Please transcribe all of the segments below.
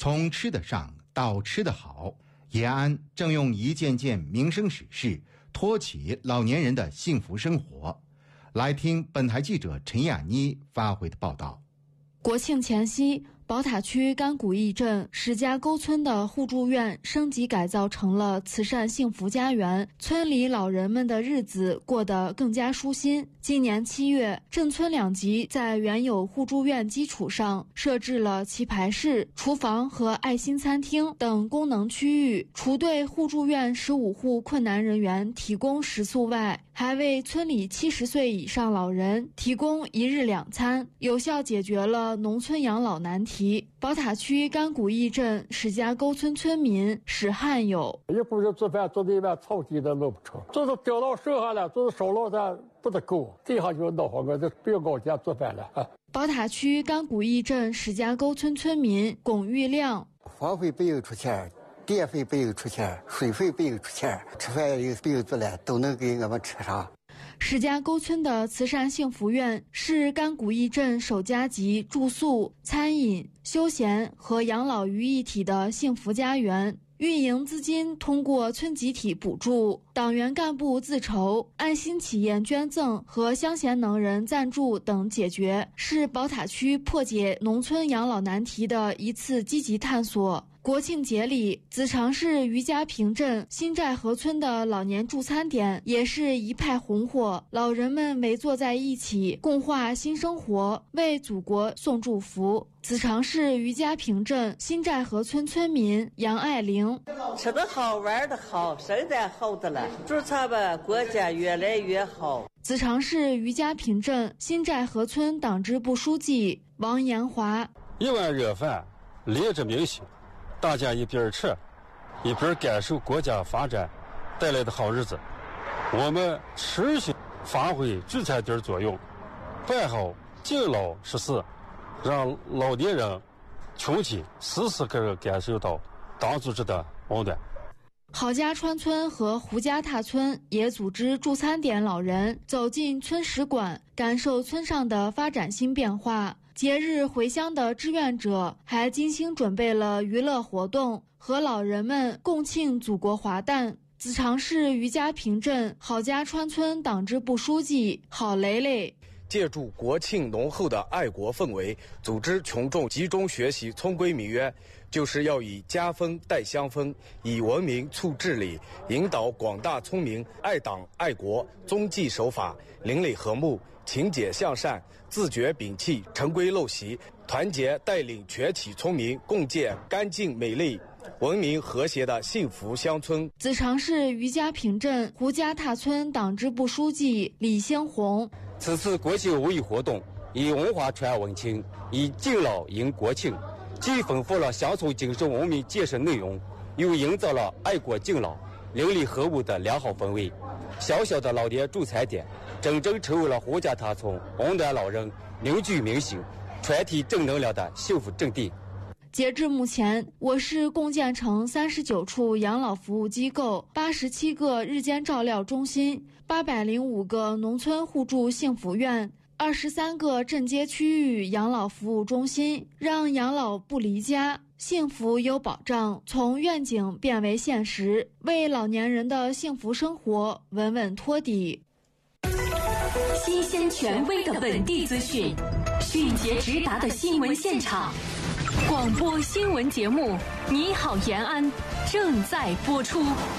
从吃得上到吃得好，延安正用一件件民生实事托起老年人的幸福生活。来听本台记者陈雅妮发回的报道。 国庆前夕，宝塔区甘谷驿镇史家沟村的互助院升级改造成了慈善幸福家园，村里老人们的日子过得更加舒心。今年7月，镇村2级在原有互助院基础上设置了棋牌室、厨房和爱心餐厅等功能区域，除对互助院15户困难人员提供食宿外，还为村里70岁以上老人提供1日2餐，有效解决了农村养老难题。宝塔区甘谷驿镇史家沟村村民史汉友： 一户人做饭做的一碗草鸡都弄不成，就是掉到手上了，就是烧了咱不得够，这下就闹好个，就不要搞钱做饭了。 宝塔区甘谷驿镇史家沟村村民龚玉亮： 房费不用出钱，电费不用出钱，水费不用出钱，吃饭也不用做了，都能给我们吃上。 史家沟村的慈善幸福院是甘谷驿镇首家集住宿、餐饮、休闲和养老于一体的幸福家园。运营资金通过村集体补助、党员干部自筹、爱心企业捐赠和乡贤能人赞助等解决，是宝塔区破解农村养老难题的一次积极探索。国庆节里，子长市余家坪镇新寨河村的老年助餐点也是一派红火，老人们围坐在一起，共话新生活，为祖国送祝福。子长市余家坪镇新寨河村村民杨爱玲： 吃得好，玩得好，生得好的了，祝咱们国家越来越好。 子长市余家坪镇新寨河村党支部书记王延华： 一碗热饭，连着民心，大家一边吃，一边感受国家发展带来的好日子。我们持续发挥聚餐点作用，办好敬老实事，让老年人、穷亲时时刻刻感受到党组织的温暖。 郝家川村和胡家塔村也组织助餐点老人走进村史馆，感受村上的发展新变化。节日回乡的志愿者还精心准备了娱乐活动，和老人们共庆祖国华诞。子长市余家坪镇郝家川村党支部书记郝蕾蕾： 借助国庆浓厚的爱国氛围，组织群众集中学习村规民约，就是要以家风带乡风，以文明促治理，引导广大村民爱党爱国，遵纪守法，邻里和睦，勤俭向善，自觉摒弃陈规陋习，团结带领全体村民共建干净美丽、文明和谐的幸福乡村。 子长市余家坪镇胡家塔村党支部书记李兴红： 此次国庆文艺活动以文化传文情，以敬老迎国庆，既丰富了乡村精神文明建设内容，又营造了爱国敬老、邻里和睦的良好氛围。小小的老年助餐点真正成为了胡家塔村温暖老人、凝聚民心、传递正能量的幸福阵地。 截至目前，我市共建成39处养老服务机构、87个日间照料中心、805个农村互助幸福院、23个镇街区域养老服务中心，让养老不离家，幸福有保障从愿景变为现实，为老年人的幸福生活稳稳托底。 新鲜权威的本地资讯，迅捷直达的新闻现场，广播新闻节目《你好延安》正在播出。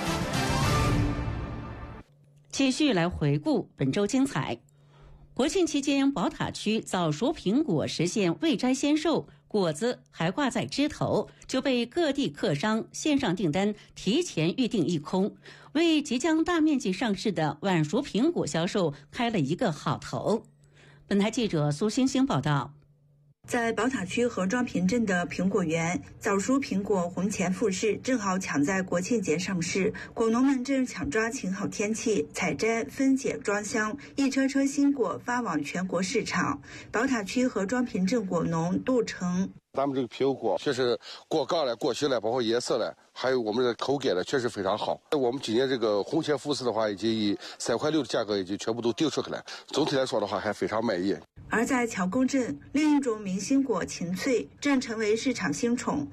继续来回顾本周精彩。国庆期间，宝塔区早熟苹果实现未摘先售，果子还挂在枝头，就被各地客商线上订单提前预订一空，为即将大面积上市的晚熟苹果销售开了一个好头。本台记者苏星星报道。 在宝塔区何庄坪镇的苹果园，早熟苹果红前富士正好抢在国庆节上市，果农们正抢抓晴好天气，采摘、分解、装箱，一车车新果发往全国市场。宝塔区何庄坪镇果农杜成： 咱们这个苹果确实果干了、果形了，包括颜色了，还有我们的口感了，确实非常好。我们今年这个红前富士的话，已经以3.6块的价格已经全部都定出来了，总体来说的话还非常满意。 而在乔沟镇，另一种明星果芹翠正成为市场新宠。